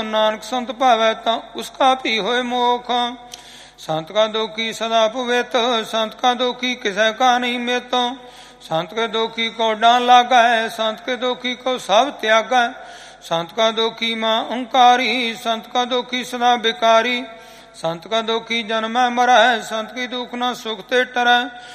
ਨਾਨਕ ਸੰਤ ਭਾਵੈ ਤਾਂ ਉਸਕਾ ਭੀ ਹੋਏ ਮੋਖ। ਸੰਤ ਕਾ ਦੋਖੀ ਸਦਾ ਭੁਵਿਤ, ਸੰਤ ਕਾ ਦੋਖੀ ਕਿਸੈ ਕਾ ਨਹੀਂ ਮਿਤ। ਸੰਤ ਕੇ ਦੋਖੀ ਕੋ ਡਾਂ ਲਾਗੈ, ਸੰਤ ਕੇ ਦੋਖੀ ਕੋ ਸਭ ਤਿਆਗੈ। ਸੰਤ ਕਾ ਦੋਖੀ ਮਾਂ ਓੰਕਾਰੀ, ਸੰਤ ਕਾ ਦੋਖੀ ਸਦਾ ਬਿਕਾਰੀ। ਸੰਤ ਕਾ ਦੋਖੀ ਜਨਮੈ ਮਰੈ, ਸੰਤ ਕੀ ਦੁਖ ਨਾ ਸੁਖ ਤੇ ਟਰੈ।